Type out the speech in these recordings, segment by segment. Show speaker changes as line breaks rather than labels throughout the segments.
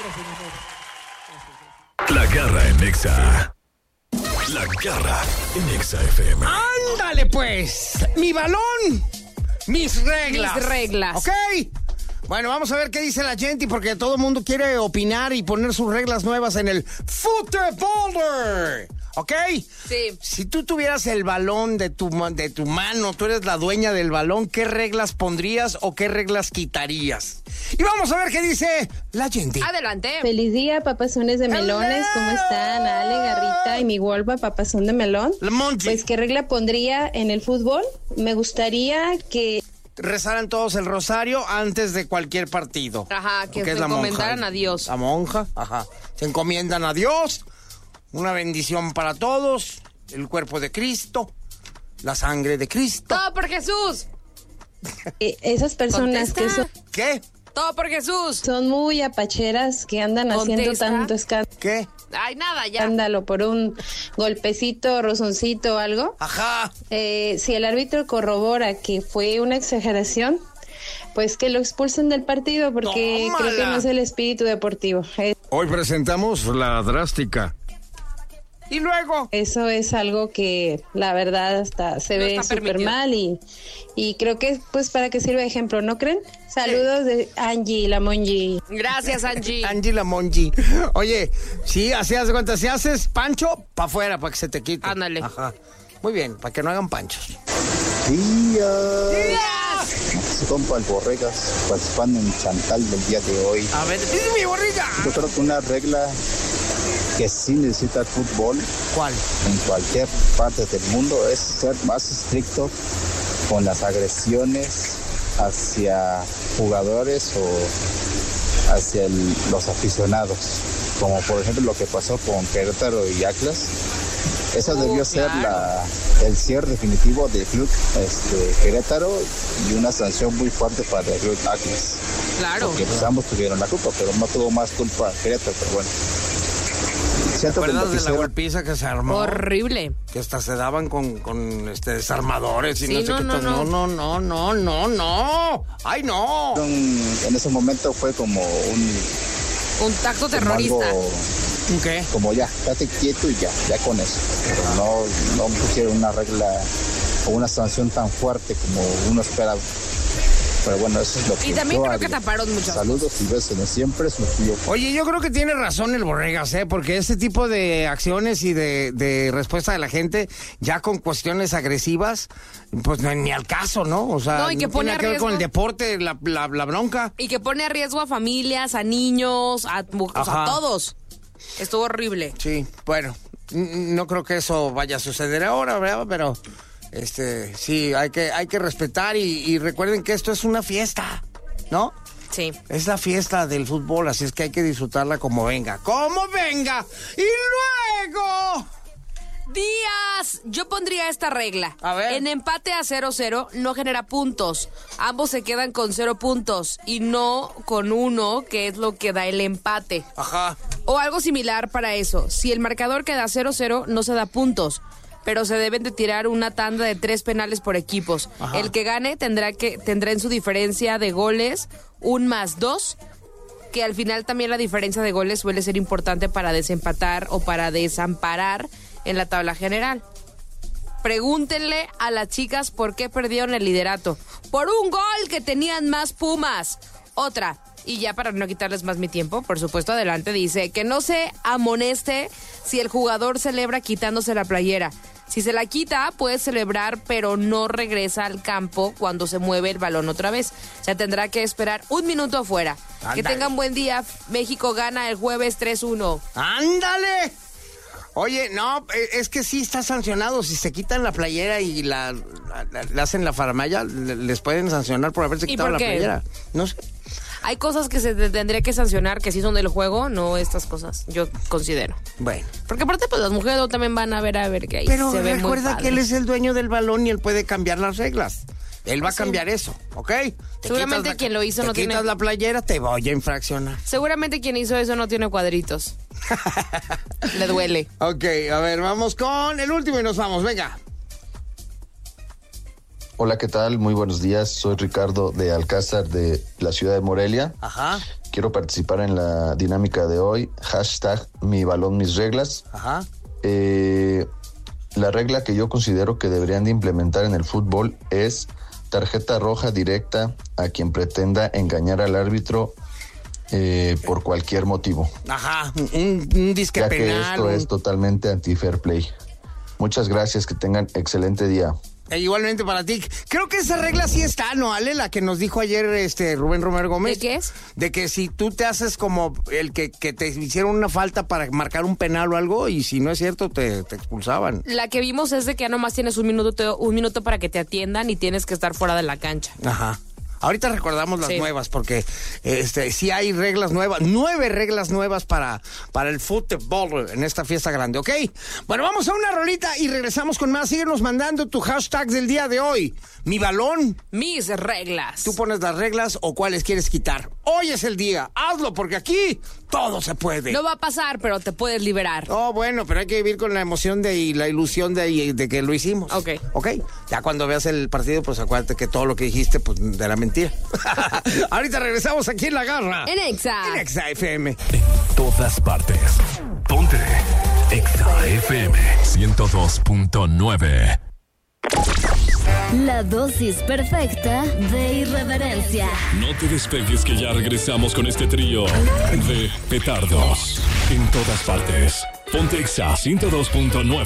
La Garra en Nexa. La Garra en Nexa FM.
¡Ándale, pues! ¡Mi balón! ¡Mis reglas!
Mis reglas.
¿Ok? Bueno, vamos a ver qué dice la gente, porque todo el mundo quiere opinar y poner sus reglas nuevas en el fútbol. ¿Ok?
Sí.
Si tú tuvieras el balón de tu mano, tú eres la dueña del balón, ¿qué reglas pondrías o qué reglas quitarías? Y vamos a ver qué dice la gente.
Adelante.
Feliz día, papazones de melones. ¿Cómo están? Ale, Garrita y mi Wolva, papazón de melón.
La Monty.
Pues, ¿qué regla pondría en el fútbol? Me gustaría que
rezaran todos el rosario antes de cualquier partido.
Ajá, que
Porque
se
es la
encomendaran
monja.
a Dios.
La monja, ajá. Se encomiendan a Dios. Una bendición para todos. El cuerpo de Cristo. La sangre de Cristo.
¡Todo por Jesús!
esas personas
Contesta.
que
¿Qué?
¡Todo por Jesús!
son muy apacheras, que andan haciendo
Contesta.
tanto
¿Qué?
Ay, nada, ya.
escándalo por un golpecito, rozoncito o algo.
Ajá.
Si el árbitro corrobora que fue una exageración, pues que lo expulsen del partido, porque
¡Tómala!
creo que no es el espíritu deportivo.
Hoy presentamos la drástica.
Y luego.
Eso es algo que la verdad hasta se
No
ve
está
súper
permitido.
mal y creo que pues para que sirva de ejemplo, ¿no creen? Saludos de Angie, la Monji.
Gracias, Angie.
Angie la Monji. Oye, sí, así haz de cuenta. Si haces pancho, para afuera, para que se te quite.
Ándale.
Ajá. Muy bien, para que no hagan panchos.
Su compa el Borregas participando en Chantal del día de hoy.
A ver, ¡dice mi borriga!
Yo creo que una regla que sí necesita el fútbol
¿Cuál?
en cualquier parte del mundo es ser más estricto con las agresiones hacia jugadores o hacia los aficionados, como por ejemplo lo que pasó con Querétaro y Atlas. Esa debió ser el cierre definitivo del club Querétaro y una sanción muy fuerte para el club Atlas.
Claro.
Porque pues, ambos tuvieron la culpa, pero no tuvo más culpa Querétaro, pero bueno.
¿Te
Siento que
acuerdas
lo
de
que
la
hicieron-
golpiza que se armó?
Horrible.
Que hasta se daban con desarmadores y
Sí,
no sé
no,
qué
no,
tal. No. ¡Ay, no!
En ese momento fue como
Un tacto
como
terrorista.
algo,
¿Qué?
como ya, estate quieto y ya con eso. Pero no pusieron una regla o una sanción tan fuerte como uno esperaba. Pero bueno, eso es lo que
Y también
yo
creo que
haría.
taparon muchas
Saludos y besos de siempre, su tío.
Oye, yo creo que tiene razón el Borregas, porque ese tipo de acciones y de respuesta de la gente, ya con cuestiones agresivas, pues ni al caso, ¿no? O sea,
No, y que
no
pone
tiene
a
que ver con el
riesgo.
deporte, la bronca.
Y que pone a riesgo a familias, a niños, a
Ajá.
todos. Estuvo horrible.
Sí, bueno, no creo que eso vaya a suceder ahora, ¿verdad? Pero, sí, hay que respetar y recuerden que esto es una fiesta, ¿no?
Sí.
Es la fiesta del fútbol, así es que hay que disfrutarla como venga. ¡Como venga! ¡Y luego!
Díaz, yo pondría esta regla.
A ver.
En empate a 0-0 no genera puntos. Ambos se quedan con 0 puntos y no con 1, que es lo que da el empate.
Ajá.
O algo similar para eso. Si el marcador queda 0-0, no se da puntos, pero se deben de tirar una tanda de 3 penales por equipos.
Ajá.
El que gane tendrá en su diferencia de goles un +2, que al final también la diferencia de goles suele ser importante para desempatar o para desamparar en la tabla general. Pregúntenle a las chicas por qué perdieron el liderato. Por un gol que tenían más Pumas. Otra, y ya para no quitarles más mi tiempo, por supuesto, adelante, dice que no se amoneste si el jugador celebra quitándose la playera. Si se la quita, puede celebrar, pero no regresa al campo cuando se mueve el balón otra vez. O sea, tendrá que esperar 1 minuto afuera.
Ándale.
Que tengan buen día. México gana el jueves 3-1.
¡Ándale! Oye, no, es que sí está sancionado. Si se quitan la playera y la hacen la faramaya, les pueden sancionar por haberse
¿Y
quitado
por
la
qué?
playera. No sé.
Hay cosas que se tendría que sancionar que sí son del juego, no estas cosas, yo considero.
Bueno.
Porque aparte, pues las mujeres también van a ver que ahí
Pero
se ve muy
recuerda
padre.
que él es el dueño del balón y él puede cambiar las reglas. Él va a cambiar eso, ¿ok? Te
Seguramente
quitas
quien lo hizo no
te quitas
tiene-
la playera, te voy a infraccionar.
Seguramente quien hizo eso no tiene cuadritos. Le duele.
Ok, a ver, vamos con el último y nos vamos, venga.
Hola, ¿qué tal? Muy buenos días. Soy Ricardo de Alcázar, de la ciudad de Morelia.
Ajá.
Quiero participar en la dinámica de hoy. Hashtag mi balón, mis reglas.
Ajá.
La regla que yo considero que deberían de implementar en el fútbol es tarjeta roja directa a quien pretenda engañar al árbitro por cualquier motivo.
Ajá, un disque
ya
penal.
Que esto es totalmente anti-fair play. Muchas gracias, que tengan excelente día.
Igualmente para ti. Creo que esa regla sí está, ¿no, Ale? La que nos dijo ayer Rubén Romero Gómez.
¿De qué es?
De que si tú te haces como el que te hicieron una falta para marcar un penal o algo, y si no es cierto, te expulsaban.
La que vimos es de que ya nomás tienes un minuto para que te atiendan y tienes que estar fuera de la cancha.
Ajá. Ahorita recordamos las nuevas, porque sí hay reglas nuevas, 9 reglas nuevas para el fútbol en esta fiesta grande, ¿ok? Bueno, vamos a una rolita y regresamos con más. Síguenos mandando tu hashtag del día de hoy. Mi balón.
Mis reglas.
Tú pones las reglas o cuáles quieres quitar. Hoy es el día. Hazlo, porque aquí todo se puede.
No va a pasar, pero te puedes liberar.
Oh, bueno, pero hay que vivir con la emoción y la ilusión de que lo hicimos.
Ok.
Ya cuando veas el partido, pues acuérdate que todo lo que dijiste, pues de la mentira. Ahorita regresamos aquí en La Garra.
En Exa.
En Exa FM.
En todas partes. Ponte Exa FM 102.9.
La dosis perfecta de irreverencia.
No te despegues, que ya regresamos con este trío de petardos. En todas partes. Ponte Exa 102.9.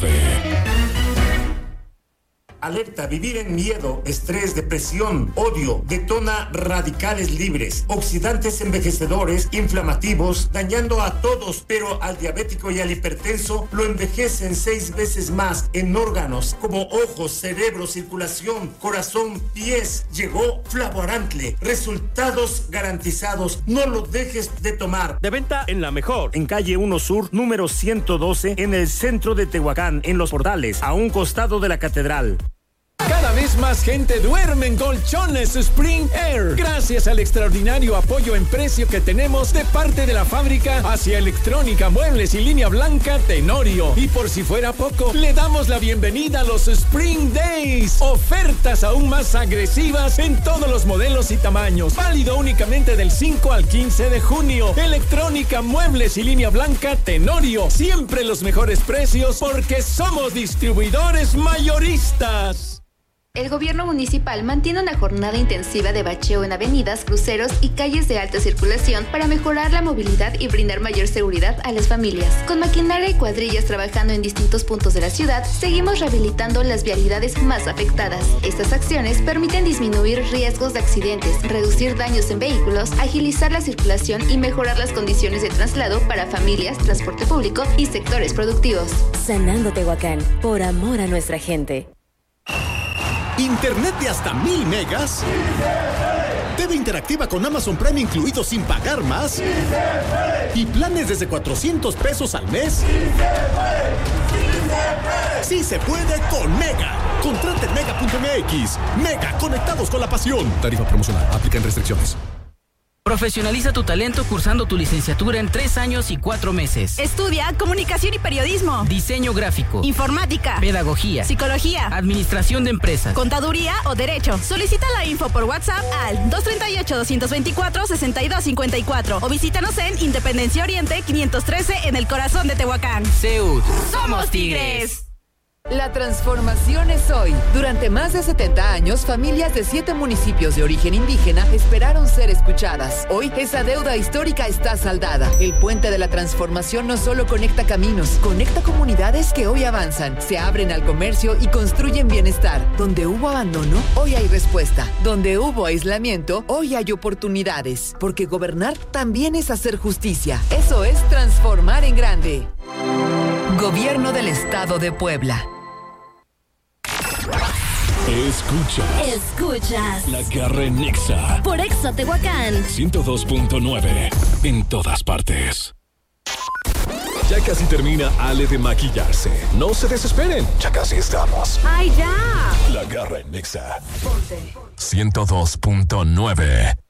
Alerta, vivir en miedo, estrés, depresión, odio, detona radicales libres, oxidantes envejecedores, inflamativos, dañando a todos, pero al diabético y al hipertenso lo envejecen 6 veces más en órganos como ojos, cerebro, circulación, corazón, pies. Llegó Flavoarantle, resultados garantizados, no lo dejes de tomar.
De venta en La Mejor, en calle 1 Sur, número 112, en el centro de Tehuacán, en Los Portales, a un costado de la catedral.
Cada vez más gente duerme en colchones Spring Air, gracias al extraordinario apoyo en precio que tenemos de parte de la fábrica hacia electrónica, muebles y línea blanca Tenorio. Y por si fuera poco, le damos la bienvenida a los Spring Days, ofertas aún más agresivas en todos los modelos y tamaños, válido únicamente del 5 al 15 de junio. Electrónica, muebles y línea blanca Tenorio, siempre los mejores precios porque somos distribuidores mayoristas.
El gobierno municipal mantiene una jornada intensiva de bacheo en avenidas, cruceros y calles de alta circulación para mejorar la movilidad y brindar mayor seguridad a las familias. Con maquinaria y cuadrillas trabajando en distintos puntos de la ciudad, seguimos rehabilitando las vialidades más afectadas. Estas acciones permiten disminuir riesgos de accidentes, reducir daños en vehículos, agilizar la circulación y mejorar las condiciones de traslado para familias, transporte público y sectores productivos.
Sanando Tehuacán, por amor a nuestra gente.
¿Internet de hasta 1000 megas? TV interactiva con Amazon Prime incluido sin pagar más. ¿Y planes desde 400 pesos al mes? ¡Sí se puede con Mega! Contrate en mega.mx. Mega, conectados con la pasión. Tarifa promocional. Aplican restricciones.
Profesionaliza tu talento cursando tu licenciatura en 3 años y 4 meses.
Estudia Comunicación y Periodismo,
Diseño Gráfico,
Informática,
Pedagogía,
Psicología,
Administración de Empresas,
Contaduría o Derecho. Solicita la info por WhatsApp al 238-224-6254 o visítanos en Independencia Oriente 513 en el corazón de Tehuacán.
CEUD.
¡Somos Tigres!
La transformación es hoy. Durante más de 70 años, familias de 7 municipios de origen indígena esperaron ser escuchadas. Hoy, esa deuda histórica está saldada. El puente de la transformación no solo conecta caminos, conecta comunidades que hoy avanzan, se abren al comercio y construyen bienestar. Donde hubo abandono, hoy hay respuesta. Donde hubo aislamiento, hoy hay oportunidades. Porque gobernar también es hacer justicia. Eso es transformar en grande. Gobierno del Estado de Puebla.
Escuchas La Garra en Exa
por Exa Tehuacán
102.9 en todas partes. Ya casi termina Ale de maquillarse. No se desesperen, ya casi estamos.
¡Ay, ya!
La Garra en Exa 102.9.